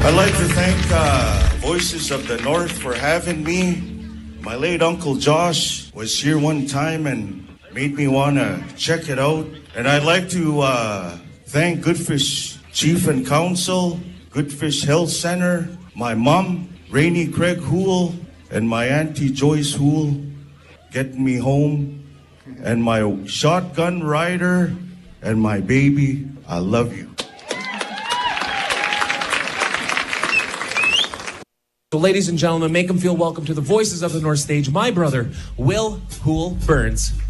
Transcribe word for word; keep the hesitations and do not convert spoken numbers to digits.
I'd like to thank uh, Voices of the North for having me. My late Uncle Josh was here one time and made me want to check it out. And I'd like to uh, thank Goodfish Chief and Council, Goodfish Health Center, my mom, Rainey Craig Houle, and my auntie Joyce Houle, getting me home, and my shotgun rider, and my baby. I love you. So ladies and gentlemen, make them feel welcome to the Voices of the North stage, my brother, Will Houle Burns.